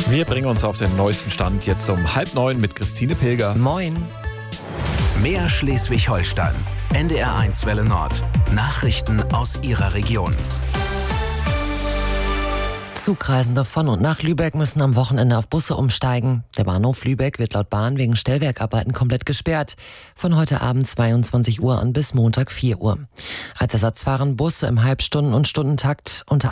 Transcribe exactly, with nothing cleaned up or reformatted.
Wir bringen uns auf den neuesten Stand jetzt um halb neun mit Christine Pilger. Moin. Mehr Schleswig-Holstein. N D R eins Welle Nord. Nachrichten aus Ihrer Region. Zugreisende von und nach Lübeck müssen am Wochenende auf Busse umsteigen. Der Bahnhof Lübeck wird laut Bahn wegen Stellwerkarbeiten komplett gesperrt. Von heute Abend zweiundzwanzig Uhr an bis Montag vier Uhr. Als Ersatz fahren Busse im Halbstunden- und Stundentakt unter